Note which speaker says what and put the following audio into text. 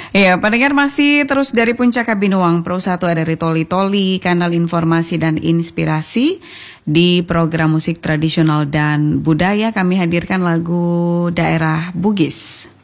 Speaker 1: Ya, pendengar masih terus dari Puncak Kabinuang Pro 1 ada Toli-Toli, kanal informasi dan inspirasi. Di program musik tradisional dan budaya kami hadirkan lagu daerah Bugis.